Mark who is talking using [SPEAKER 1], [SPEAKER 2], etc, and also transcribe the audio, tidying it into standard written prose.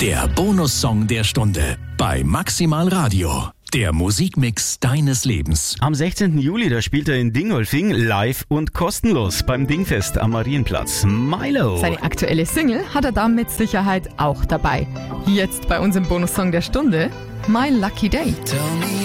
[SPEAKER 1] Der Bonussong der Stunde bei Maximal Radio. Der Musikmix deines Lebens.
[SPEAKER 2] Am 16. Juli, da spielt er in Dingolfing live und kostenlos beim Dingfest am Marienplatz. Milo.
[SPEAKER 3] Seine aktuelle Single hat er da mit Sicherheit auch dabei. Jetzt bei uns im Bonussong der Stunde, My Lucky Day.